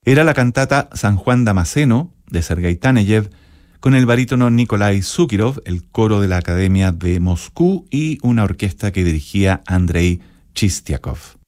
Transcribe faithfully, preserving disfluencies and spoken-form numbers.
Era la cantata San Juan Damasceno de Sergei Taneyev, con el barítono Nikolai Sukirov, el coro de la Academia de Moscú y una orquesta que dirigía Andrei Chistiakov.